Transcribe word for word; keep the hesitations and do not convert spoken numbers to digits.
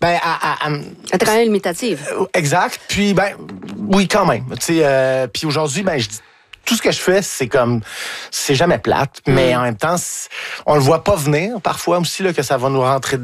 Ben, à, à, à, Elle était quand même limitative. exact. Puis, ben, oui, quand même. Tu sais, euh, puis aujourd'hui, ben, je dis, tout ce que je fais, c'est comme, c'est jamais plate, mais en même temps, on le voit pas venir parfois aussi là que ça va nous rentrer